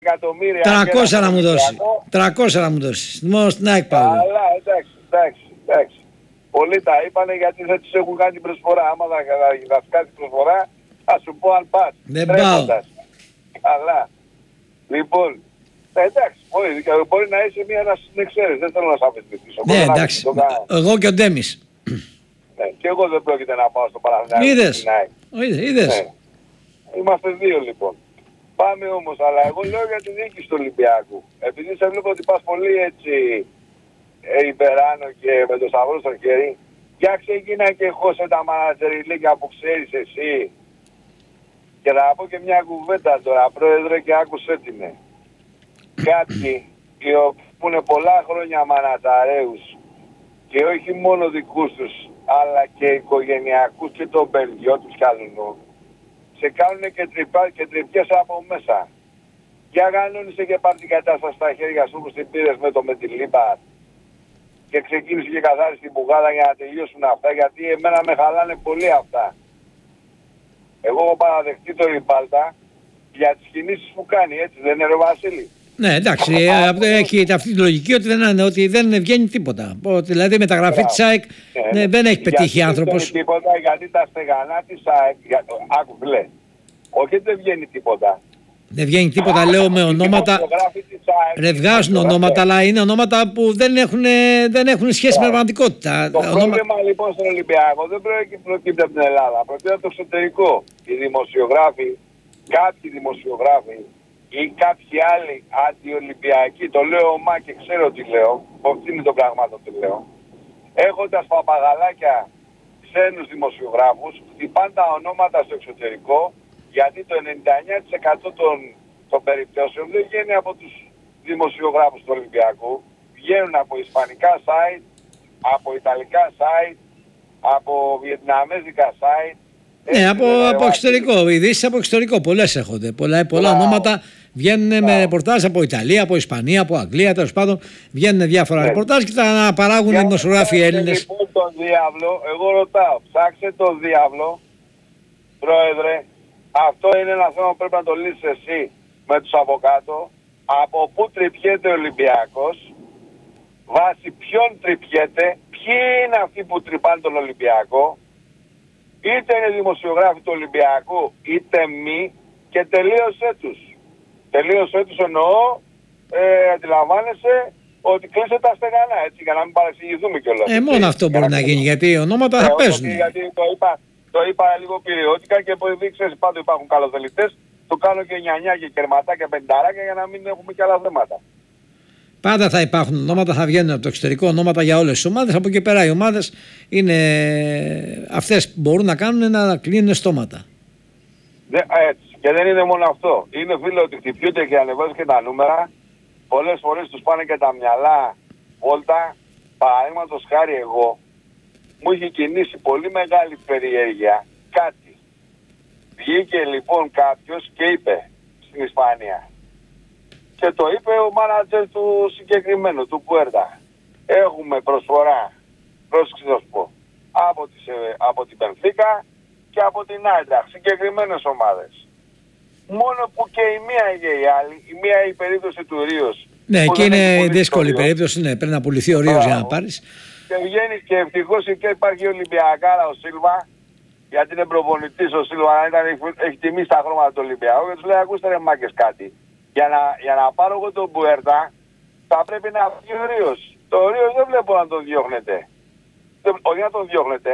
εκατομμύρια. 300 να μου δώσει. 300 να μου δώσει. Μόνο στην ΑΕΚ πάω. Αλλά εντάξει. Πολλοί τα είπανε γιατί δεν τους έχουν κάνει προσφορά. Άμα θα κάνει προσφορά, θα σου πω αν πας. Δεν πάω. Καλά. Λοιπόν, εντάξει, μπορεί να είσαι μία να συνεξαίρεσαι. Δεν θέλω να σ' αφισβητήσω. Ναι, εντάξει. Εγώ και ο Ντέμις. Ναι, και εγώ δεν πρόκειται να πάω στο Παναθηναϊκό. Είδες. Ναι. Είμαστε δύο λοιπόν. Πάμε όμως, αλλά εγώ λέω για τη διοίκηση του Ολυμπιακού. Επειδή σε βλέπω ότι πας πολύ έτσι υπεράνω και με το σταυρό στο χέρι, για ξεκίνα και χώσε τα μανατζεριλίκια που ξέρεις εσύ. Και θα πω και μια κουβέντα τώρα, πρόεδρε, και άκουσέ την. Κάποιοι οι οποίοι έχουν πολλά χρόνια μανατζαρέους και όχι μόνο δικούς τους, αλλά και οικογενειακούς και των παιδιών τους κι άλλων, σε κάνουν και τρυπιές από μέσα. Για κανόνισε και πάρει την κατάσταση στα χέρια σου όπως την πήρες με τη Λίμπαρ και ξεκίνησε και καθάρισε την πουγάδα για να τελειώσουν αυτά, γιατί εμένα με χαλάνε πολύ αυτά. Εγώ έχω παραδεχτεί το Ριμπάλτα για τις κινήσεις που κάνει, έτσι δεν είναι, ρε Βασίλη? Ναι, εντάξει, έχει αυτή τη λογική ότι δεν βγαίνει τίποτα. Δηλαδή η μεταγραφή της ΑΕΚ δεν έχει πετύχει άνθρωπος. Δεν βγαίνει τίποτα γιατί τα στεγανά της ΑΕΚ, άκου φίλε, όχι δεν βγαίνει τίποτα. Δεν βγαίνει τίποτα, λέω, με ονόματα. Ρε, βγάζουν ονόματα, αλλά είναι ονόματα που δεν έχουν σχέση με πραγματικότητα. Το πρόβλημα λοιπόν στον Ολυμπιακό δεν προκύπτει από την Ελλάδα, προκύπτει από το εξωτερικό. Οι δημοσιογράφοι, κάποιοι δημοσιογράφοι ή κάποιοι άλλοι αντιολυμπιακοί, το λέω ομά και ξέρω τι λέω, αυτή είναι το πράγμα το λέω, έχοντας παπαγαλάκια ξένους δημοσιογράφους, χτυπάνε τα ονόματα στο εξωτερικό, γιατί το 99% των περιπτώσεων δεν βγαίνει από τους δημοσιογράφους του Ολυμπιακού, βγαίνουν από ισπανικά site, από ιταλικά site, από βιετναμέζικα site. Ναι, από εξωτερικό, ειδήσεις από εξωτερικό, πολλές έρχονται. Πολλά ονόματα βγαίνουν με ρεπορτάζ από Ιταλία, από Ισπανία, από Αγγλία, τέλος πάντων βγαίνουν διάφορα ρεπορτάζ και τα παράγουν οι δημοσιογράφοι Έλληνες. Λοιπόν τον διάβλο, εγώ ρωτάω, ψάξε τον διάβλο, πρόεδρε, αυτό είναι ένα θέμα που πρέπει να το λύσεις εσύ με τους από κάτω, από πού τρυπιέται ο Ολυμπιακός, βάσει ποιον τρυπιέται, ποιοι είναι αυτοί που τρυπάνε τον Ολυμπιακό, είτε είναι δημοσιογράφοι του Ολυμπιακού είτε μη, και τελείωσέ τους. Τελείωσέ τους εννοώ, αντιλαμβάνεσαι ότι κλείσε τα στεγανά, έτσι, για να μην παρεξηγηθούμε κιόλας. Μόνο αυτό μπορεί να γίνει, γιατί οι ονόματα θα παίζουν. Γιατί το είπα λίγο περιοδικά και επειδή ξέρεις πάντα υπάρχουν καλοδελητές, το κάνω και νιανιά και κερματά και πενταράκια για να μην έχουμε κι άλλα θέματα. Πάντα θα υπάρχουν ονόματα, θα βγαίνουν από το εξωτερικό ονόματα για όλες τις ομάδες. Από εκεί πέρα οι ομάδες είναι αυτές που μπορούν να κάνουν να κλείνουν στόματα. Έτσι. Και δεν είναι μόνο αυτό. Είναι, φίλε, ότι χτυπιούνται και ανεβάζουν και τα νούμερα. Πολλές φορές τους πάνε και τα μυαλά βόλτα. Παραδείγματος χάρη εγώ, μου είχε κινήσει πολύ μεγάλη περιέργεια κάτι. Βγήκε λοιπόν κάποιος και είπε στην Ισπανία. Και το είπε ο μάνατζερ του συγκεκριμένου, του Πουέρτα. Έχουμε προσφορά, πρόσεξε να σου πω, από την Μπενφίκα και από την Άιντραχτ, συγκεκριμένες ομάδες. Μόνο που και η μία και η άλλη, η μία η περίπτωση του Ρίος. Ναι, και είναι δύσκολη περίπτωση, ναι, πρέπει να πουληθεί ο Ρίος για να πάρεις. Και βγαίνει και ευτυχώς και υπάρχει Ολυμπιακάρα ο Σίλβα, γιατί είναι προπονητής ο Σίλβα, έχει τιμήσει τα χρώματα του Ολυμπιακού και τους λέει ακούστε ρε μάκες κάτι. Για να πάρω εγώ τον Πουέρτα θα πρέπει να βγει ο Ρίος. Το Ρίος δεν βλέπω να τον διώχνετε. Όχι να τον διώχνετε,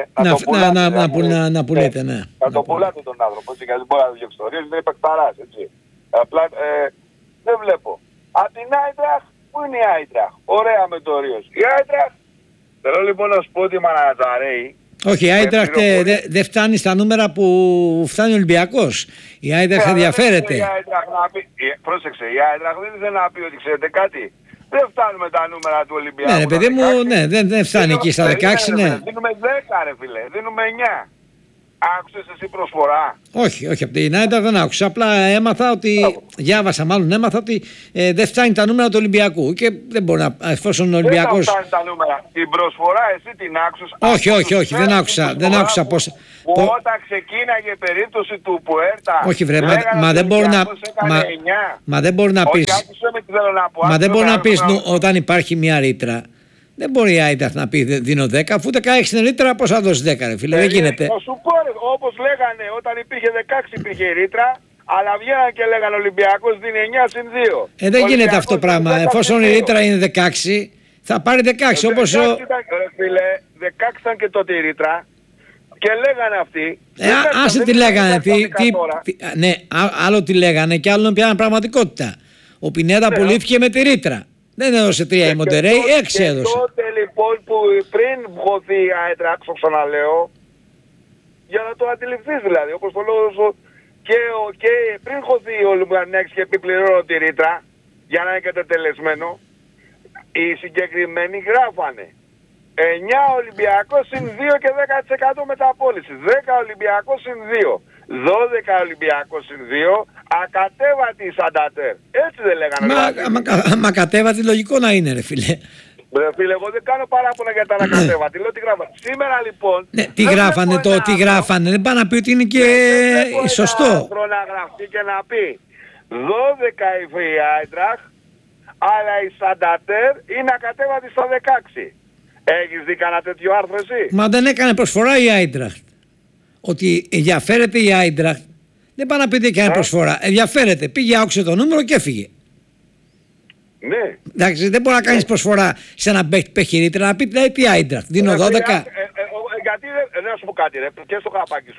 να πουλείτε, ναι. Να τον πουλάτε τον άνθρωπο, έτσι, γιατί δεν μπορεί να τον διώξει. Το Ρίος είναι επεκταράς, έτσι. Απλά δεν βλέπω. Από την Άιντραχτ, πού είναι η Άιντραχτ? Ωραία με το Ρίος. Η Άιντραχτ, θέλω λοιπόν να σου πω ότι μανατζαρέει. Όχι, η Άιντραχτ δεν φτάνει στα νούμερα που φτάνει ο Ολυμπιακός. Η Άιντραχτ ενδιαφέρεται. Πρόσεξε, η Άιντραχτ δεν ήθελε να πει ότι ξέρετε κάτι. Δεν φτάνουμε τα νούμερα του Ολυμπιακού. Ναι, ρε παιδί μου, ναι, δεν φτάνει εκεί στα 16, ναι. Δίνουμε 10 ρε φίλε, δίνουμε 9. Άκουσες εσύ προσφορά? Όχι, όχι, από την Άιντραχτ δεν άκουσα. Απλά έμαθα ότι. Έμαθα ότι δεν φτάνει τα νούμερα του Ολυμπιακού. Και δεν μπορεί να. Εφόσον ο Ολυμπιακός. Δεν φτάνει τα νούμερα. Την προσφορά εσύ την άκουσες? Όχι, δεν άκουσα πώς. Όταν ξεκίναγε η περίπτωση του Πουέρτα. Όχι, βρε, μα δεν μπορεί να. Μα δεν μπορεί να πει. Μα δεν μπορεί να πει όταν υπάρχει μια ρήτρα. Δεν μπορεί η Άιντραχτ να πει δίνω 10, αφού 16 είναι ρήτρα, πώς θα δώσει 10, ρε φίλε, δεν γίνεται. Θα σου πω, όπως λέγανε, όταν υπήρχε 16 υπήρχε ρήτρα, αλλά βγαίναν και λέγανε Ολυμπιακός δίνει 9 συν 2. Δεν γίνεται αυτό το πράγμα. Εφόσον η ρήτρα είναι 16, θα πάρει 16 όπως ο. Ρε φίλε, 16 ήταν και τότε η ρήτρα. Και λέγανε αυτοί. Άσε τι λέγανε. Ναι, άλλο τι λέγανε και άλλο πιάναν πραγματικότητα. Ο Πινέδα πουλήθηκε με τη ρήτρα. Δεν έδωσε 3 η Μοντερέι, 6 έδωσε. Και τότε λοιπόν που πριν βγοθεί η Άιντραχτ, το ξαναλέω, για να το αντιληφθείς δηλαδή, όπως το λέω, και πριν χωθεί ο Ολυμπιακός και επιπληρώνω τη ρήτρα, για να είναι και τετελεσμένο, οι συγκεκριμένοι γράφανε 9 Ολυμπιακός συν 2 και 10% μεταπώληση, 10 Ολυμπιακός συν 2. 12 Ολυμπιακός συν 2, ακατέβατη η Σαντατέρ. Έτσι δεν λέγανε? Μα ακατέβατη λογικό να είναι, ρε φίλε. Ρε φίλε, εγώ δεν κάνω παράπονα για τα ανακατέβατη. Λέω τι γράφανε. Σήμερα λοιπόν. Ναι, τι γράφανε, δεν πάνε να πει ότι είναι και σωστό. Να γραφτεί και να πει 12 η Άιντραχτ, αλλά η Σαντατέρ είναι ακατέβατη στα 16. Έχεις δει κανένα τέτοιο άρθρο εσύ? Μα δεν έκανε προσφορά η Άιντραχτ. Ότι ενδιαφέρεται η Άιντραχτ. Δεν πάει να πείτε και ένα προσφορά. Ενδιαφέρεται. Πήγε, άκουσε το νούμερο και έφυγε. Ναι. Εντάξει, δεν μπορεί να κάνεις προσφορά σε ένα παιχειρίτρια να πείτε λέει τι Άιντραχτ. Δίνω 12. Γιατί να σου πω κάτι, ρε, και στο καπάκι σου.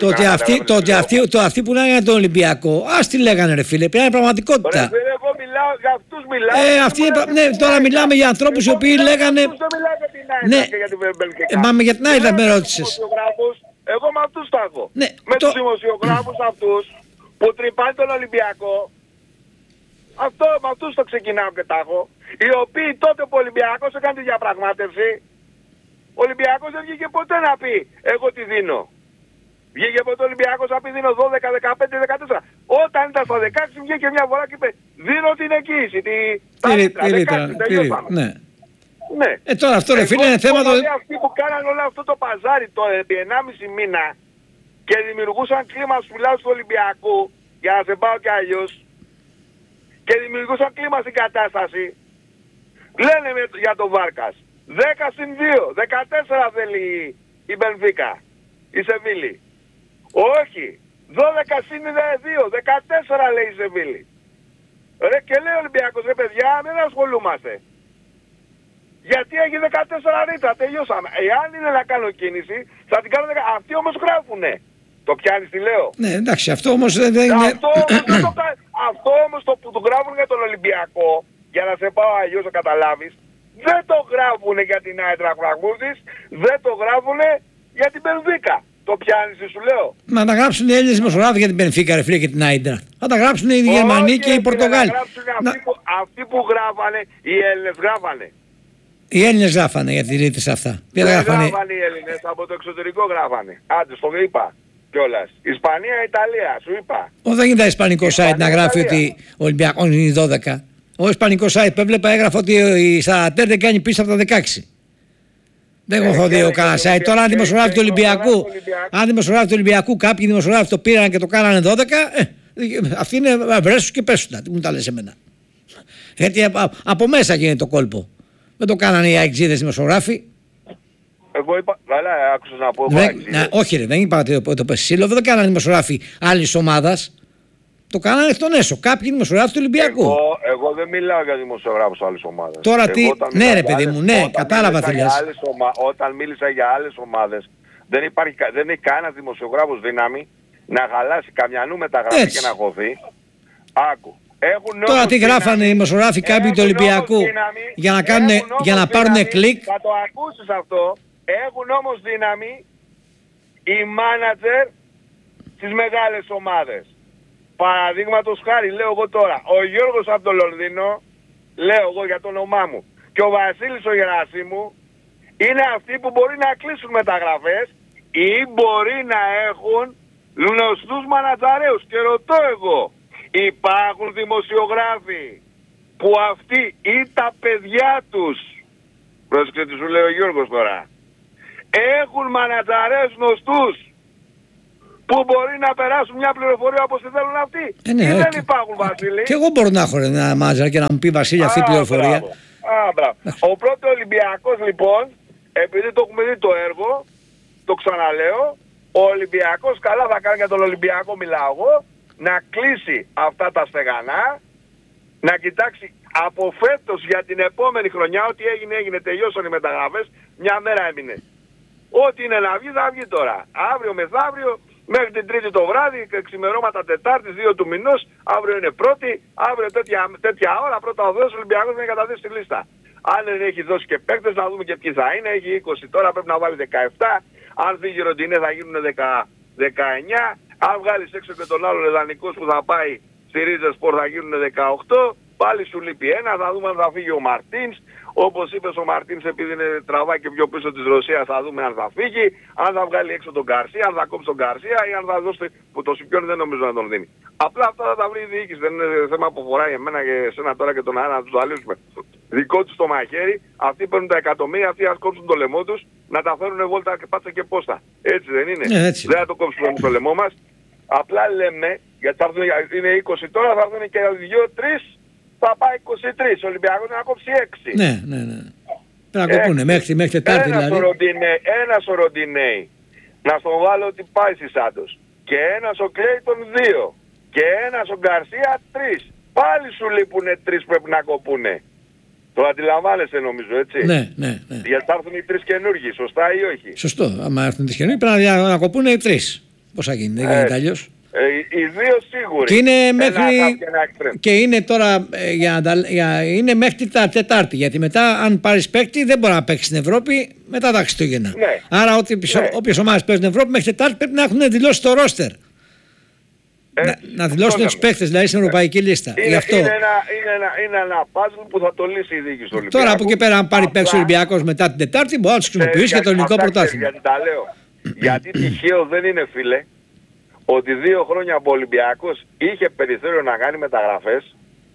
Το αυτοί που λέγανε τον Ολυμπιακό, ας τι λέγανε, ρε φίλε, πρέπει να είναι πραγματικότητα. Ρε φίλε, εγώ μιλάω, για αυτούς μιλάω. Ναι, τώρα μιλάμε για ανθρώπους οι οποίοι λέγανε. Δεν μιλάω για την Άιντραχτ και για την Μπενφίκα. Μα για την Άιντραχτ με ρώτησες. Εγώ με αυτούς τα έχω. Ναι, με τους δημοσιογράφους αυτούς που τρυπάνε τον Ολυμπιακό. Με αυτούς το ξεκινάω και τα έχω. Οι οποίοι τότε που ο Ολυμπιακός έκανε τη διαπραγμάτευση, ο Ολυμπιακός δεν βγήκε ποτέ να πει εγώ τι δίνω. Βγήκε ποτέ ο Ολυμπιακός να πει δίνω 12, 15, 14. Όταν ήταν στα 16 βγήκε μια φορά και είπε δίνω την εγγύηση. Τα ρήτρα. Ναι. Τώρα αυτό ρε φίλε είναι θέμα. Αυτοί που κάναν όλο αυτό το παζάρι τώρα επί 1,5 μήνα και δημιουργούσαν κλίμα στους φιλάθλους του Ολυμπιακού, για να σε πάω κι αλλιώς, και δημιουργούσαν κλίμα στην κατάσταση, λένε για τον Βάρκας 10 συν 2, 14 θέλει η Μπενφίκα, η Σεβίλη. Όχι, 12 συν 2, 14 λέει η Σεβίλη. Ρε, και λέει ο Ολυμπιακός, ρε παιδιά, μην ασχολούμαστε. Γιατί έχει 14 ρήτρα, τελειώσαμε. Εάν είναι να κάνω κίνηση, θα την κάνω 10. Αυτοί όμως γράφουνε. Το πιάνεις τι λέω? Ναι, εντάξει, αυτό όμως δεν είναι. Αυτό όμως το που του γράφουν για τον Ολυμπιακό, για να σε πάω αλλιώς να καταλάβεις, δεν το γράφουνε για την Άιντραχτ Φραγκφούρτης, δεν το γράφουνε για την Μπενφίκα. Το πιάνεις τι σου λέω? Μα τα γράψουν οι Έλληνες δημοσιογράφοι για την Μπενφίκα, ρε φίλε, και την Άιντραχτ. Θα τα γράψουν οι Γερμανοί και οι Πορτογάλοι. Αυτοί που γράφανε, οι Έλληνες γράφανε. Οι Έλληνες γράφανε για τις ρήτρες αυτά. Δεν γράφανε οι Έλληνες, από το εξωτερικό γράφανε. Άντε, στο είπα κιόλας. Ισπανία, Ιταλία, σου είπα. Δεν γίνεται ισπανικό site να γράφει ότι ο Ολυμπιακός είναι 12. Ο ισπανικό site που έβλεπα έγραφε ότι η Σαντατέρ δεν κάνει πίσω από τα 16. Δεν έχω δει ο κανένα site. Τώρα αν δημοσιογράφοι του Ολυμπιακού, κάποιοι δημοσιογράφοι το πήραν και το κάνανε 12, αυτοί είναι βρέσους και πέσουν. Τι μου τα λες εμένα? Γιατί από μέσα γίνεται το κόλπο. Δεν το κάνανε οι αεξίδες δημοσιογράφοι. Εγώ είπα, καλά, άκουσες να πω. Όχι, ρε, δεν είπα το Πεσίλο, δεν το κάνανε δημοσιογράφοι άλλης ομάδας. Το κάνανε εκ των έσω. Κάποιοι δημοσιογράφοι του Ολυμπιακού. Εγώ δεν μιλάω για δημοσιογράφους άλλης ομάδας. Τώρα τι. Ναι, ρε παιδί μου, ναι, κατάλαβα τι λες. Όταν μίλησα για άλλες ομάδες, δεν έχει κανένας δημοσιογράφος δύναμη να χαλάσει καμιανού μεταγραφή και να χωθεί. Άκου. Τώρα τι γράφανε οι δημοσιογράφοι κάποιοι του Ολυμπιακού για να πάρουν κλικ. Θα το ακούσεις αυτό. Έχουν όμως δύναμη οι μάνατζερ στις μεγάλες ομάδες. Παραδείγματος χάρη, λέω εγώ τώρα, ο Γιώργος από το Λονδίνο, λέω εγώ για το όνομά μου, και ο Βασίλης ο Γερασίμου είναι αυτοί που μπορεί να κλείσουν μεταγραφές ή μπορεί να έχουν γνωστούς μανατζαρέους. Και ρωτώ εγώ, υπάρχουν δημοσιογράφοι που αυτοί ή τα παιδιά τους, πρόσεξε τι σου λέει ο Γιώργος τώρα, έχουν μανατζαρέους γνωστούς που μπορεί να περάσουν μια πληροφορία όπως τη θέλουν αυτοί. Ναι, ή δεν υπάρχουν, Βασίλη. Και εγώ μπορώ να έχω ένα μάζα και να μου πει Βασίλη αυτή η πληροφορία. Μπράβο. Ο πρώτος Ολυμπιακός λοιπόν, επειδή το έχουμε δει το έργο, το ξαναλέω, ο Ολυμπιακός, καλά θα κάνει, για τον Ολυμπιακό μιλάω εγώ, να κλείσει αυτά τα στεγανά, να κοιτάξει από φέτος για την επόμενη χρονιά, ό,τι έγινε, τελειώσαν οι μεταγραφές, μια μέρα έμεινε. Ό,τι είναι να βγει θα βγει τώρα. Αύριο μεθαύριο, μέχρι την Τρίτη το βράδυ, ξημερώματα Τετάρτης, 2 του μηνός, αύριο είναι Πρώτη, αύριο τέτοια ώρα, πρώτα ο Θεός, ο Ολυμπιακός δεν έχει καταδείξει τη λίστα. Αν δεν έχει δώσει και παίκτες, να δούμε και ποιοι θα είναι. Έχει 20 τώρα, πρέπει να βάλει 17. Αν φύγει Ροντινέ θα γίνουν 19. Αν βγάλεις έξω και τον άλλον Εδανικός που θα πάει στη Ρίζα Σπορ θα γίνουν 18. Πάλι σου λείπει ένα, θα δούμε αν θα φύγει ο Μαρτίνς. Όπως είπες, ο Μαρτίνς επειδή είναι τραβάει και πιο πίσω της Ρωσίας, θα δούμε αν θα φύγει. Αν θα βγάλει έξω τον Γκαρσία, αν θα κόψει τον Γκαρσία ή αν θα δώσει, που το Σιπιόνι δεν νομίζω να τον δίνει. Απλά αυτά θα τα βρει η διοίκηση. Δεν είναι θέμα που φοράει εμένα και εσένα τώρα και τον Άρα να τους αλύσουμε. Δικό τους το μαχαίρι, αυτοί παίρνουν τα εκατομμύρια, αυτοί ας κόψουν το λαιμό τους, να τα φέρουν βόλτα και πάτσα και πόστα. Έτσι δεν είναι? Έτσι. Δεν θα το κόψουμε το λαιμό μας. Απλά λέμε, γιατί θα έρθουν, είναι 20 τώρα, θα έρθουν και 2-3, θα πάει 23. Ο Ολυμπιακός να κόψει 6. Ναι. Πρέπει να κοπούνε μέχρι Τετάρτη δηλαδή. Ένας ο Ροντινέι, να στον βάλω ότι πάει στη Σάντος. Και ένας ο Κλέιτον 2. Και ένας ο Γκαρσία 3. Πάλι σου λείπουνε 3 πρέπει να κοπούνε. Το αντιλαμβάνεσαι νομίζω, έτσι. Ναι. Γιατί θα έρθουν οι 3 καινούργοι, σωστά ή όχι? Σωστό. Άμα έρθουν οι καινούργοι πρέπει να κοπούνε οι 3. Πώς θα γίνει, δεν γίνεται αλλιώς. Οι 2 σίγουροι. Και είναι μέχρι. Και είναι τώρα είναι μέχρι τα Τετάρτη. Γιατί μετά, αν πάρεις παίκτη, δεν μπορεί να παίξει στην Ευρώπη μετά τα Χριστούγεννα. Ναι. Άρα, όποιες ομάδες παίζουν στην Ευρώπη μέχρι Τετάρτη πρέπει να έχουν δηλώσει το ρόστερ. Να δηλώσουν τους παίκτες, δηλαδή στην ευρωπαϊκή λίστα. Είναι ένα puzzle που θα το λύσει η διοίκηση του Ολυμπιακού. Τώρα από εκεί πέρα, αν πάρει παίκτη ο Ολυμπιακός μετά την Τετάρτη, μπορεί να τους χρησιμοποιήσει για το ελληνικό πρωτάθλημα. Γιατί τα λέω. Γιατί τυχαίο δεν είναι, φίλε, ότι 2 χρόνια από ο Ολυμπιακός είχε περιθώριο να κάνει μεταγραφές,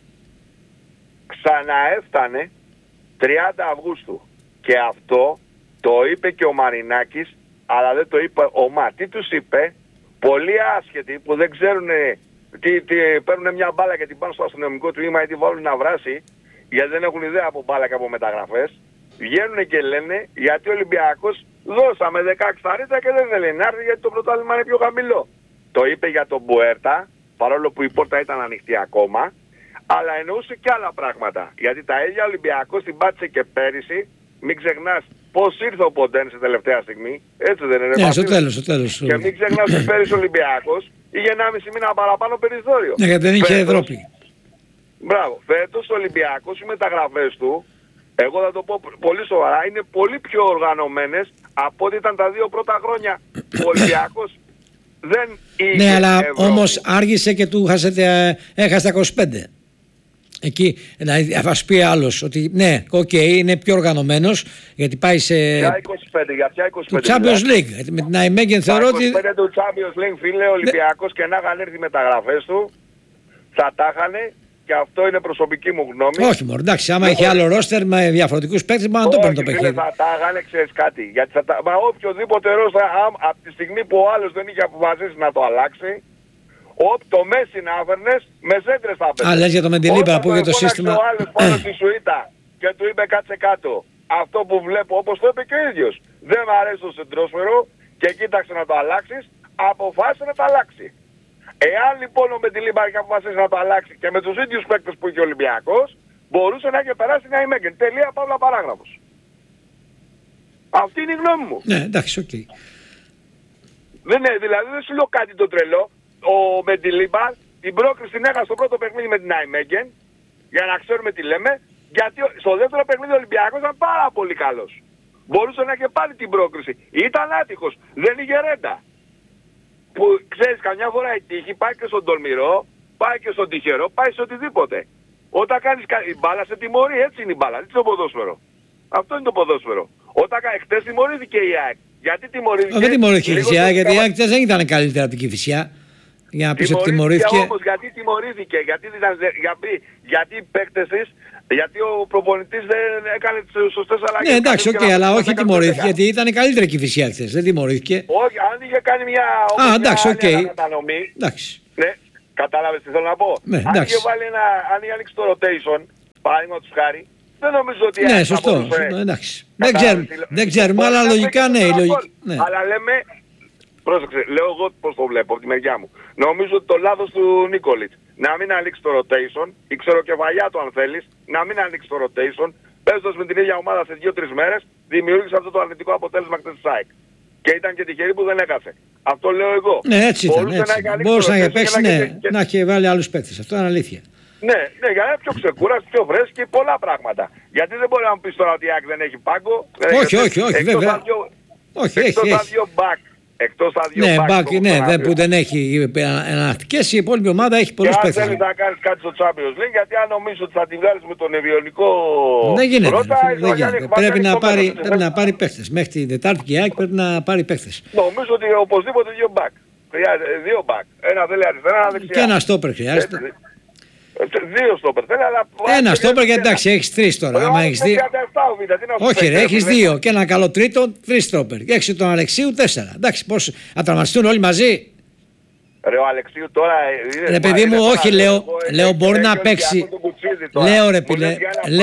ξαναέφτανε 30 Αυγούστου. Και αυτό το είπε και ο Μαρινάκης, αλλά δεν το είπε ο Μα. Τι τους είπε? Πολλοί άσχετοι που δεν ξέρουν παίρνουν μια μπάλα και την πάνε στο αστυνομικό τμήμα ή τη βάλουν να βράσει, γιατί δεν έχουν ιδέα από μπάλα και από μεταγραφές, βγαίνουν και λένε γιατί ο Ολυμπιακός δώσαμε 16 ταρίτα και δεν θέλει να έρθει γιατί το πρωτάθλημα είναι πιο χαμηλό. Το είπε για τον Μπουέρτα, παρόλο που η πόρτα ήταν ανοιχτή ακόμα, αλλά εννοούσε και άλλα πράγματα. Γιατί τα ίδια Ολυμπιακός την πάτησε και πέρυσι, μην ξεχνάς πώς ήρθε ο Ποντέν σε τελευταία στιγμή, έτσι δεν είναι? Ναι, στο τέλος. Και μην ξεχνάς ότι πέρυσι ο Ολυμπιακός είχε 1,5 μήνα παραπάνω περιθώριο. Ναι, γιατί δεν είχε Ευρώπη. Μπράβο. Φέτος ο Ολυμπιακός, οι μεταγραφές του, εγώ θα το πω πολύ σοβαρά, είναι πολύ πιο οργανωμένες από ό,τι ήταν τα 2 πρώτα χρόνια. Ο Ολυμπιακός δεν είχε. Ναι, αλλά Ευρώπη. όμως άργησε και του έχασε τα 25. Εκεί δηλαδή, θα σου πει άλλος ότι ναι, είναι πιο οργανωμένος γιατί πάει σε. Για 25, για ποια 25? Το Champions League. Με την Αϊμέγεν θεωρώ ότι. Τα 25 του Champions League, φίλε, ο Ολυμπιακός και να είχαν έρθει οι μεταγραφές του, θα τα είχανε. Και αυτό είναι προσωπική μου γνώμη. Όχι, μόνο εντάξει, άμα είχε άλλο ρόστερ με διαφορετικούς παίκτες, μπορεί να το παίρνει το παιχνίδι. Θα τα είχαν, ξέρεις κάτι. Γιατί μα οποιοδήποτε ρόστερ, από τη στιγμή που ο άλλος δεν είχε αποφασίσει να το αλλάξει, το Μέση να έφερνες, με σέντρες θα έπαιρνες. Α, λες για το Μεντιλίμπα που για το σύστημα. Ο άλλος πάνω στη Σουίτα και του είπε κάτσε κάτω. Αυτό που βλέπω, όπως το είπε και ο ίδιος. Δεν μου αρέσει το σεντρόσφαιρο και κοίταξε να το αλλάξεις, αποφάσισε να το αλλάξει. Εάν λοιπόν ο Μεντιλίμπα είχε αποφασίσει να το αλλάξει και με τους ίδιους παίκτες που είχε ο Ολυμπιακός, μπορούσε να είχε περάσει μια Αϊμέγεν. Τελεία, παύλα, παράγραφος. Αυτή είναι η γνώμη μου. Ναι, εντάξει, οκ. Δηλαδή δεν σου λέω κάτι το τρελό. Ο Μεντιλίμπα την πρόκριση την έχασε στο πρώτο παιχνίδι με την Αϊμέγεν, για να ξέρουμε τι λέμε, γιατί στο δεύτερο παιχνίδι ο Ολυμπιακός ήταν πάρα πολύ καλός. Μπορούσε να είχε πάλι την πρόκριση. Ήταν άτυχος. Δεν είχε ρέντα. Που ξέρεις, καμιά φορά η τύχη πάει και στον τολμηρό, πάει και στον τυχερό, πάει σε οτιδήποτε. Όταν κάνεις η μπάλα σε τιμωρεί, έτσι είναι η μπάλα, έτσι είναι το ποδόσφαιρο. Αυτό είναι το ποδόσφαιρο. Όταν χτες τιμωρήθηκε η ΑΕΚ. Γιατί τιμωρήθηκε? Δεν τιμωρήθηκε η Κηφισιά, γιατί η ΑΕΚ δεν ήταν καλύτερα από την Κηφισιά. Για να πεις ότι τιμωρήθηκε. Όμως γιατί τιμωρήθηκε? Γιατί οι παίκτες της, γιατί ο προπονητής δεν έκανε τις σωστές αλλαγές. Ναι, εντάξει, οκ, αλλά όχι τιμωρήθηκε, γιατί ήταν η καλύτερη Κηφισιά χθες. Δεν τιμωρήθηκε. Όχι, αν είχε κάνει μια κατανομή. Εντάξει. Ναι, κατάλαβες τι θέλω να πω. Ναι, αν είχε βάλει αν είχε ανοίξει το rotation, παραδείγματος χάρη, δεν νομίζω ότι... Ναι, σωστό, εντάξει. Δεν ξέρουμε, αλλά λογικά ναι. Αλλά λέμε, πρόσεξε, λέω εγώ πώς το βλέπω από τη μεριά μου. Νομίζω ότι το λάθος του Νίκολιτς, να μην ανοίξει το rotation, η ξεροκεφαλιά του αν θέλεις, να μην ανοίξει το rotation, παίζοντας με την ίδια ομάδα σε 2-3 μέρες, δημιούργησε αυτό το αρνητικό αποτέλεσμα χθες της ΑΕΚ. Και ήταν και τυχερή που δεν έχασε. Αυτό λέω εγώ. Ναι, έτσι ήταν. Μπορούσε να έχει παίξει, να έχει βάλει άλλους παίκτες. Αυτό είναι αλήθεια. Ναι, για να είναι πιο ξεκούραστο, πιο φρέσκο και πολλά πράγματα. Γιατί δεν μπορεί να μου πεις τώρα ότι η ΑΕΚ δεν έχει πάγκο. Όχι, βέβαια. Όχι, έχει. Εκτός τα δύο back, ναι, που δεν έχει εναλλακτικές, η υπόλοιπη ομάδα έχει πολλούς παίκτες. Και αν θέλεις να κάνεις κάτι στο Champions League, γιατί αν νομίζεις ότι θα τη βγάλεις με τον Ευγενικό δεν γίνεται. Πρέπει να πάρει παίκτες. Μέχρι την Τετάρτη και η ΑΕΚ πρέπει να πάρει παίκτες. Νομίζω ότι οπωσδήποτε δύο back. Δύο back. Ένα θέλει αριστερά, ένα δεξιά. Και ένα στόπερ χρειάζεται. Δύο στόπερ θέλει, αλλά... Ένα στόπερ γιατί εντάξει, έχεις τρεις τώρα. Άμα έχεις δύο... Όχι ρε, έχεις δύο και ένα καλό τρίτο, τρεις στόπερ. Και έχεις τον Αλεξίου 4. Εντάξει, πώς θα τραυματιστούν όλοι μαζί. Ρε ο Αλεξίου τώρα... Ρε παιδί μου, όχι λέω μπορεί να παίξει. Λέω ρε πιλέ,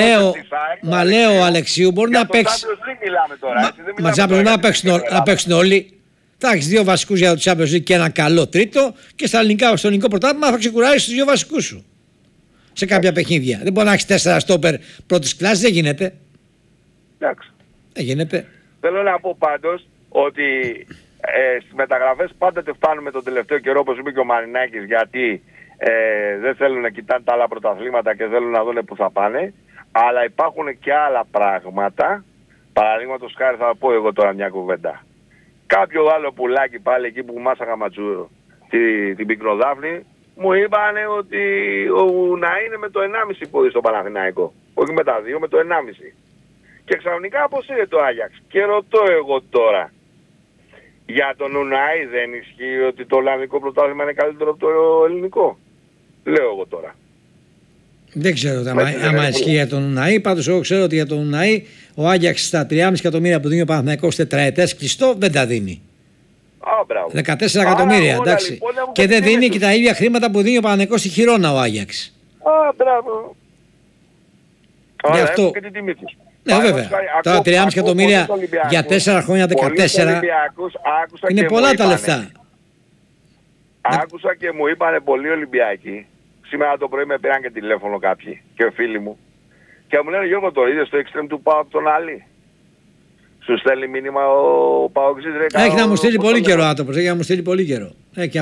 λέω ο Αλεξίου μπορεί να παίξει. Μα Champions να παίξουν όλοι. Θα έχεις δύο βασικούς για το Champions League και ένα καλό τρίτο και στο ελληνικό πρωτάθλημα θα ξεκουράσεις τους δύο βασικούς σου. Σε κάποια παιχνίδια. Δεν μπορεί να έχεις 4 στόπερ πρώτης κλάσης, δεν γίνεται. Εντάξει. Δεν γίνεται. Θέλω να πω πάντως ότι στις μεταγραφές πάντα te φτάνουμε τον τελευταίο καιρό, όπως είπε και ο Μαρινάκης, γιατί δεν θέλουν να κοιτάνε τα άλλα πρωταθλήματα και θέλουν να δουν που θα πάνε. Αλλά υπάρχουν και άλλα πράγματα. Παραδείγματος χάρη θα πω εγώ τώρα μια κουβέντα. Κάποιο άλλο πουλάκι πάλι εκεί που μάσαγα ματσούρο την Πικροδάφνη, μου είπανε ότι να είναι με το 1,5 πόδι στο Παναθηναϊκό. Όχι με τα 2, με το 1,5. Και ξαφνικά αποσύρε το Άγιαξ. Και ρωτώ εγώ τώρα, για τον Ουνάι δεν ισχύει ότι το Ολλανδικό πρωτάθλημα είναι καλύτερο από το ελληνικό? Λέω εγώ τώρα. Δεν ξέρω άμα ισχύει για τον Ουνάι. Πάντως εγώ ξέρω ότι για τον Ουνάι ο Άγιαξ στα 3,5 εκατομμύρια που δίνει ο Παναθηναϊκός τετραετές κλειστό δεν τα δίνει. 14 εκατομμύρια, εντάξει. Λοιπόν, και δεν δίνει και τα ίδια χρήματα που δίνει ο Παναθηναϊκός στη Χιρόνα ο Άγιαξ. Μπράβο. Γι' αυτό. Και την τιμή τους. Ναι, βέβαια. Τα 3,5 εκατομμύρια για 4 χρόνια 14 είναι πολλά τα λεφτά. Άκουσα και μου είπανε πολλοί Ολυμπιακοί. Σήμερα το πρωί με πήραν και τηλέφωνο κάποιοι και φίλοι μου. Και μου λένε, Γιώργο, το είδες στο extreme του ΠΑΟΚ τον Άλλη? Σου στέλνει μήνυμα ο Παοξής? Έχει να μου στείλει πολύ καιρό άνθρωπος, έχει να μου στείλει πολύ καιρό.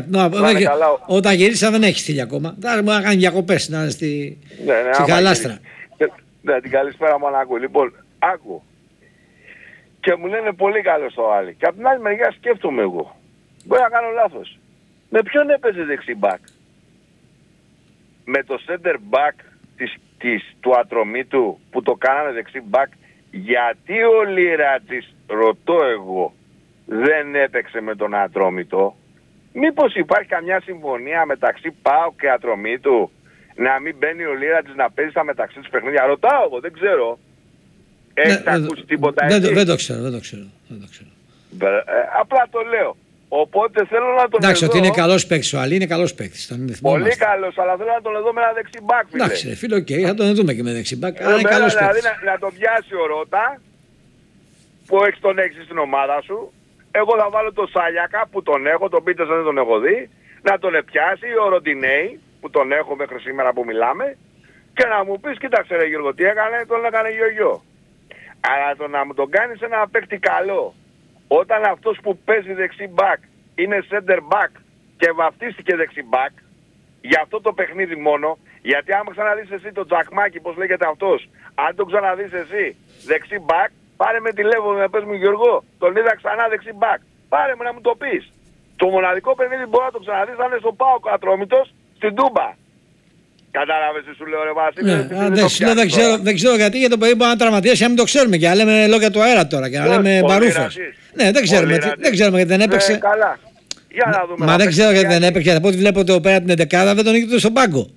Όταν γυρίσα δεν έχει στείλει ακόμα. Θα μου κάνει διακοπές να είναι στη Γαλάστρα. Ναι, την καλησπέρα μου να ακούω. Λοιπόν, άκου. Και μου λένε πολύ καλό στο Άλλη. Και από την άλλη μεριά σκέφτομαι εγώ. Μπορεί να κάνω λάθος. Με ποιον έπαιζε δεξί μπακ? Με το center back του Ατρομήτου που το κάνανε δεξί μπακ? Γιατί ο Λιράτης, ρωτώ εγώ, δεν έπαιξε με τον Ατρόμητο? Μήπως υπάρχει καμιά συμφωνία μεταξύ ΠΑΟΚ και Ατρομήτου να μην μπαίνει ο Λιράτης να παίζει στα μεταξύ τους παιχνίδια? Ρωτάω εγώ, δεν ξέρω. Έχεις ακούσει τίποτα έτσι? Δεν το ξέρω. Απλά το λέω. Οπότε θέλω να τον εντάξει, ότι είναι καλός παίκτης ο Αλή, είναι καλός παίκτης. Πολύ καλός, αλλά θέλω να τον δω με ένα δεξιμπάκ. Εντάξει, φίλε, οκ, θα τον δούμε και με δεξιμπάκ. Αλλά είναι καλός παίκτης. Δηλαδή να τον πιάσει ο Ρώτα, που τον έχεις στην ομάδα σου. Εγώ θα βάλω τον Σάλιακα που τον έχω, τον Πίτερσον δεν τον έχω δει. Να τον πιάσει ο Ροντινέη που τον έχω μέχρι σήμερα που μιλάμε. Και να μου πεις, κοίταξε ρε Γιώργο, τι έκανε? Τον έκανε γιο. Αλλά το να μου τον κάνεις ένα παίκτη καλό, όταν αυτός που παίζει δεξί μπακ είναι center back και βαφτίστηκε δεξί μπακ για αυτό το παιχνίδι μόνο, γιατί άμα ξαναδείς εσύ τον Τζακμάκη, πώς λέγεται αυτός, αν τον ξαναδείς εσύ δεξί μπακ, πάρε με τηλέφωνο να πες μου, Γιώργο, τον είδα ξανά δεξί μπακ. Πάρε με να μου το πεις. Το μοναδικό παιχνίδι που μπορεί να το ξαναδείς θα είναι στο ΠΑΟΚ Ατρόμητος στην Τούμπα. Κατάλαβες τι σου λέω, ρε Βασίλη? Δεν ξέρω γιατί για το παιδί μπορεί να τραυματίσει, αν μην το ξέρουμε και να λέμε λόγια του αέρα τώρα και να λέμε μπαρούφες. Ναι, δεν ξέρουμε γιατί δεν έπαιξε. Καλά. Για να δούμε. Μα δεν ξέρω γιατί δεν έπαιξε. Από ό,τι βλέπω ότι πέρα την 11 δεν τον είχε στον πάγκο.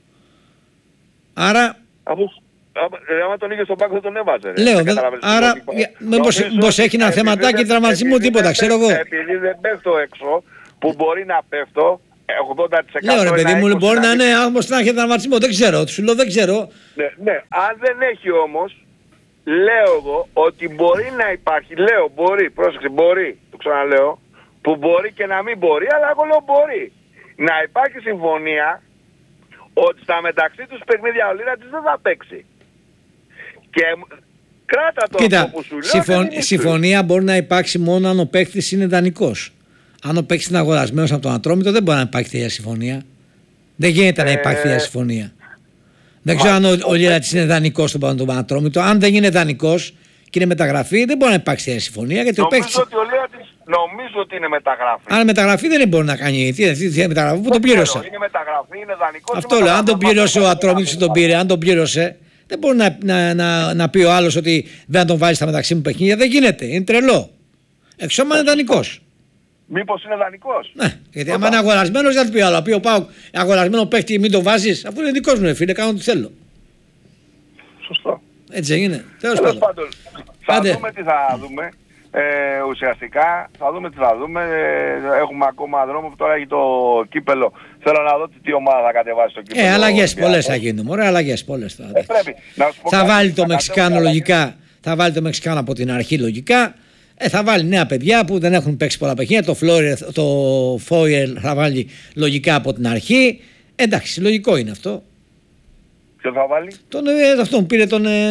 Άρα. Άμα τον είχε στον πάγκο δεν τον έβαζε. Λέω, άρα μήπως έχει ένα θεματάκι τραυματισμού, τίποτα, ξέρω εγώ. Επειδή δεν πέφτω έξω, που μπορεί να πέφτω 80%. Λέω ρε παιδί μου, μπορεί να είναι όμως να έχει τραυματισμό, δεν ξέρω, σου λέω δεν ξέρω. Ναι, αν δεν έχει όμως, λέω εγώ ότι μπορεί να υπάρχει, λέω μπορεί, πρόσεξε, μπορεί, το ξαναλέω, που μπορεί και να μην μπορεί, αλλά εγώ λέω μπορεί. Να υπάρχει συμφωνία ότι στα μεταξύ τους παιχνίδια ο Λίρατζης δεν θα παίξει. Και κράτα το αυτό που σου λέω. Συμφωνία μπορεί να υπάρξει μόνο αν ο παίκτης είναι δανεικός. Αν ο παίκτης είναι αγορασμένος από τον Ατρόμητο δεν μπορεί να υπάρχει τέτοια συμφωνία. Δεν γίνεται να υπάρχει τέτοια συμφωνία. Δεν ξέρω αν ο Λίρατζης είναι δανεικός στον Ατρόμητο. Αν δεν είναι δανεικός και είναι μεταγραφή, δεν μπορεί να υπάρξει τέτοια συμφωνία. Γιατί νομίζω ότι είναι μεταγραφή. Αν μεταγραφή δεν μπορεί να κάνει. Τι μεταγραφή που τον πλήρωσα. Είναι μεταγραφή, είναι δανεικός. Αυτό λέω. Αν τον πλήρωσε ο Ατρόμητος τον πήρε, αν τον πλήρωσε. Δεν μπορεί να πει ο άλλος ότι δεν τον βάζει στα μεταξύ μου παιχνίδια. Δεν γίνεται. Είναι τρελό. Εξώμα είναι δανεικός. Μήπως είναι δανεικός? Ναι, γιατί άμα είναι αγορασμένος δεν θα του πει άλλο. Πει ο Πάοκ αγορασμένο παίχτη μην το βάζεις. Αφού είναι δικός μου, φίλε, κάνω ό,τι θέλω. Σωστό. Έτσι είναι. Τέλος πάντων. Θα δούμε τι θα δούμε. Ουσιαστικά θα δούμε τι θα δούμε. Έχουμε ακόμα δρόμο που τώρα έχει το κύπελο. Θέλω να δω τι ομάδα θα κατεβάσει το κύπελο. Αλλαγές πολλές θα γίνουν. Ωραία, αλλαγές πολλές θα. Πρέπει. Θα βάλει το Μεξικάνο λογικά. Θα βάλει το Μεξικάνο από την αρχή λογικά. Θα βάλει νέα παιδιά που δεν έχουν παίξει πολλά παιχνίδια. Το Φόιερ θα βάλει λογικά από την αρχή. Εντάξει, λογικό είναι αυτό. Ποιο θα βάλει? Αυτόν πήρε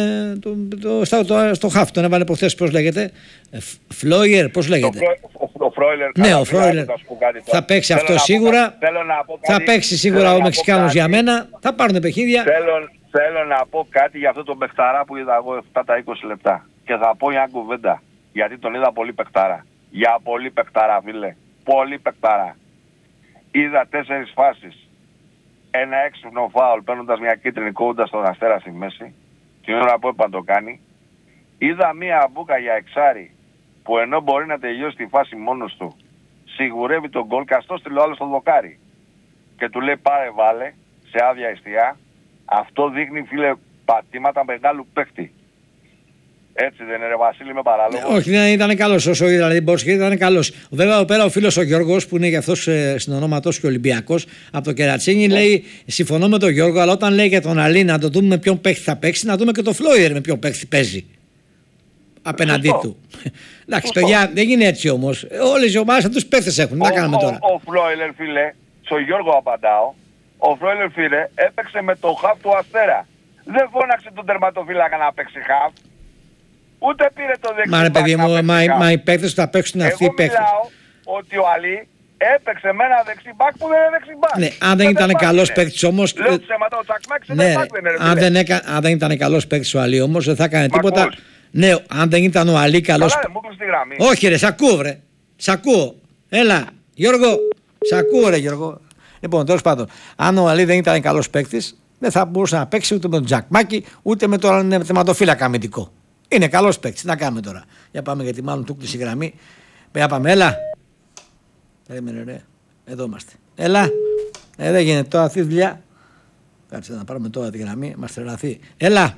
στο χαφ, τον έβαλε προχθές, πώς λέγεται. Φλόιερ, πώς λέγεται. Ο Φρόιλερ. Ναι, ο Φρόιλερ. Θα παίξει αυτό σίγουρα. Θα παίξει σίγουρα ο Μεξικάνος για μένα. Θα πάρουν παιχνίδια. Θέλω να πω κάτι για αυτό το παιχταρά που είδα εγώ 7 τα 20 λεπτά. Και θα πω μια κουβέντα. Γιατί τον είδα πολύ παιχταρά. Για πολύ παιχταρά, φίλε. Πολύ παιχταρά. Είδα 4 φάσεις. Ένα έξυπνο φάουλ παίρνοντας μια κίτρινη κόντας στον Αστέρα στη μέση. Την ώρα που έπαν το κάνει. Είδα μια μπούκα για εξάρι που ενώ μπορεί να τελειώσει τη φάση μόνος του, σιγουρεύει τον γκολ και αυτό στείλει ο άλλος στο δοκάρι. Και του λέει πάρε βάλε σε άδεια εστιά. Αυτό δείχνει, φίλε, πατήματα μεγάλου παίχτη. Έτσι δεν είναι, ρε Βασίλη, με παράλογο? Όχι, δεν ήταν καλός όσο είδα, δηλαδή μπορούσε και ήταν καλός. Βέβαια εδώ πέρα ο φίλος ο Γιώργος που είναι και αυτός στην ονόματός και Ολυμπιακός από το Κερατσίνι λέει συμφωνώ με τον Γιώργο, αλλά όταν λέει για τον Αλή να το δούμε με ποιον παίχτη θα παίξει, να δούμε και το Φλόιερ με ποιον παίχτη παίζει απέναντί του. Εντάξει παιδιά, δεν γίνει έτσι όμως. Όλες οι ομάδες αυτούς παίχτες έχουν, τι να κάνουμε τώρα. Ο Φλόιερ, φίλε, στον Γιώργο απαντάω, ο Φλόιερ, φίλε, έπαιξε με το χαφ του Αστέρα. Δεν φώναξε τον τερματοφύλακα να παίξει χαφ. Ούτε πήρε το δεξί. Μα ρε παιδί μου, μα οι παίκτες θα παίξουν αυτοί οι παίκτες. Εγώ μιλάω ότι ο Αλή έπαιξε με ένα δεξί μπακ που δεν είναι δεξί μπακ. Ναι, αν δεν ήταν καλός παίκτης όμως. Λέω ψέματα, ο Τσακμάκης είναι μπακ. Αν δεν ήταν καλός παίκτης ο Αλή όμως δεν θα έκανε τίποτα. Ναι, αν δεν ήταν ο Αλή καλός. Καλά, μου κλείσει τη γραμμή. Όχι ρε, σ' ακούω βρε. Σ' ακούω. Έλα, Γιώργο. Σ' ακούω ρε Γιώργο. Λοιπόν, τέλος πάντων, αν ο Αλή δεν ήταν καλός παίκτης, δεν θα μπορούσε να παίξει ούτε με τον Τζακμάκη ούτε με τον τερματοφύλακα αμυντικό. Είναι καλός παίκτης. Να κάνουμε τώρα. Για πάμε γιατί μάλλον του κλείσει η γραμμή. Για πάμε. Έλα. Περίμενε ρε. Εδώ είμαστε. Έλα. Δεν γίνεται τώρα αυτή η δουλειά. Κάτσε να πάρουμε τώρα τη γραμμή. Μας τρελαθεί. Έλα.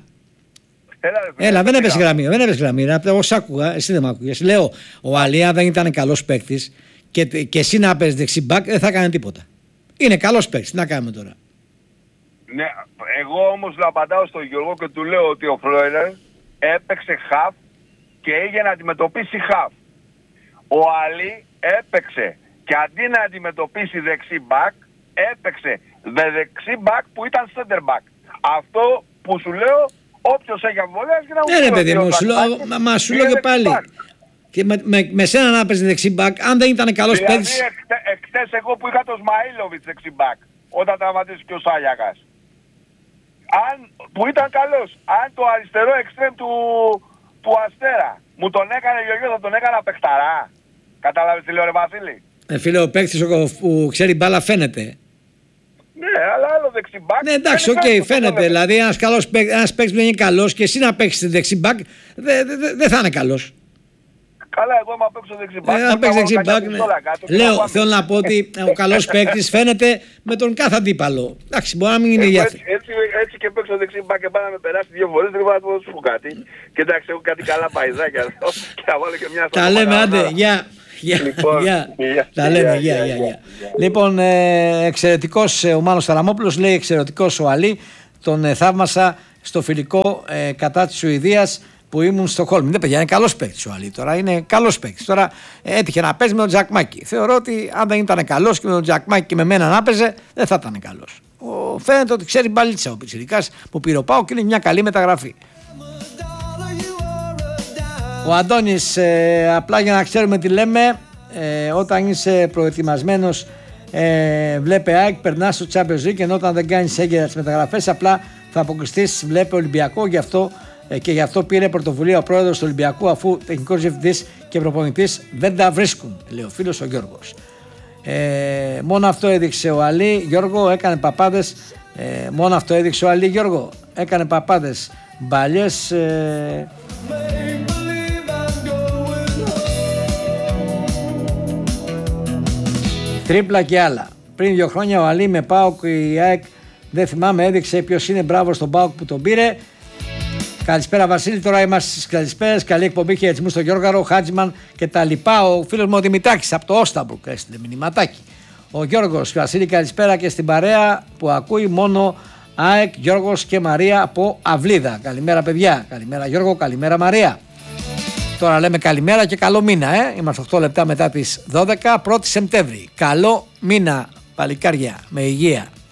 Έλα. Δεν έπεσε γραμμή. Δεν έπεσε γραμμή. Εγώ σ' άκουγα. Εσύ δεν μ' άκουγες. Λέω ο Αλία δεν ήταν καλός παίκτης και εσύ να παίζεις δεξιμπάκ δεν θα έκανε τίποτα. Είναι καλός παίκτης. Να κάνουμε τώρα. Ναι. Εγώ όμως απαντάω στον Γιώργο και του λέω ότι ο Φρόιλερ έπαιξε χαφ και έγινε να αντιμετωπίσει χαφ. Ο Αλή έπαιξε και αντί να αντιμετωπίσει δεξί μπακ, έπαιξε με δεξί μπακ που ήταν center back. Αυτό που σου λέω, όποιος έχει αμβολές και να μου πει. Ναι ρε παιδί μου, μα σου λέω και πάλι. Και με σένα να παίζει δεξί μπακ, αν δεν ήταν καλός παίκτης. Δηλαδή εκτές εγώ που είχα το Σμαΐλοβιτς δεξί μπακ, όταν τραυματίστηκε και ο Σάλιακας. Που ήταν καλός. Αν το αριστερό εξτρέμ του Αστέρα μου τον έκανε Γιώργο, θα τον έκανα παιχταρά. Κατάλαβες τι λέω ρε Βασίλη? Φίλε, ο παίκτης που ξέρει μπάλα φαίνεται. Ναι, αλλά άλλο δεξιμπάκ. Ναι, εντάξει, οκ, φαίνεται. Δηλαδή, ένας παίκτης που είναι καλός και εσύ να παίξεις δεξιμπάκ, δεν θα είναι καλός. Καλά, εγώ άμα παίξω δεξιμπάκ. Αν παίξει δεξιμπάκ, λέω, θέλω να πω ότι ο καλός παίκτης φαίνεται με τον κάθε αντίπαλο. Εντάξει, μπορεί να μην είναι διάθετο. Έτσι και παίξω δεξιμπάκ και πάει να με περάσει 2 φορές, δεν θα σου πω κάτι. Και εντάξει, έχω κάτι καλά παϊδάκια εδώ και θα βάλω και μια τα λέμε, άντε, γεια. Τα λέμε, γεια. Λοιπόν, εξαιρετικός ο Μάνος Ταραμόπουλος, λέει εξαιρετικός ο Αλή. Τον θαύμασα στο φιλικό κατά της Σουηδίας που ήμουν στο Χόλμ. Δεν παιδιά, είναι καλός παίκτης ο Αλή τώρα. Είναι καλός παίκτης. Τώρα έτυχε να παίζει με τον Τζακμάκη. Θεωρώ ότι αν δεν ήταν καλός και με τον Τζακμάκη και με μένα να παίζε, δεν θα ήταν καλός. Φαίνεται ότι ξέρει μπαλίτσα ο πιτσιρικάς που πήρε ο ΠΑΟΚ και είναι μια καλή μεταγραφή. Ο Αντώνης, απλά για να ξέρουμε τι λέμε, όταν είσαι προετοιμασμένος, βλέπε ΑΕΚ, περνάς στο Champions League, ενώ όταν δεν κάνεις έγκαιρα τις μεταγραφές, απλά θα αποκλειστείς, βλέπε Ολυμπιακό, γι' αυτό πήρε πρωτοβουλία ο πρόεδρος του Ολυμπιακού, αφού τεχνικός διευθυντής και προπονητής δεν τα βρίσκουν, λέει ο φίλος ο Γιώργος. Μόνο αυτό έδειξε ο Αλή, Γιώργο, έκανε παπάδες. Μόνο αυτό έδειξε ο Αλή, Γιώργο, έκανε παπάδες, μπαλιές. Τρίπλα και άλλα. Πριν 2 χρόνια ο Αλή με ΠΑΟΚ, η ΑΕΚ, δεν θυμάμαι, έδειξε ποιος είναι, μπράβο στον ΠΑΟΚ που τον πήρε. Καλησπέρα Βασίλη, τώρα είμαστε στις καλησπέρες. Καλή εκπομπή, χαιρετισμού στον Γιώργαρο, Χάτζιμαν και τα λοιπά. Ο φίλος μου ο Δημητάκης από το Όσταμπρουκ έστειλε μηνυματάκι. Ο Γιώργος, Βασίλη, καλησπέρα και στην παρέα που ακούει μόνο ΑΕΚ, Γιώργος και Μαρία από Αυλίδα. Καλημέρα παιδιά, καλημέρα Γιώργο, καλημέρα Μαρία. Τώρα λέμε καλημέρα και καλό μήνα, Είμαστε 8 λεπτά μετά τις 12, 1η Σεπτέμβρη. Καλό μήνα, παλικάρια, με υγεία.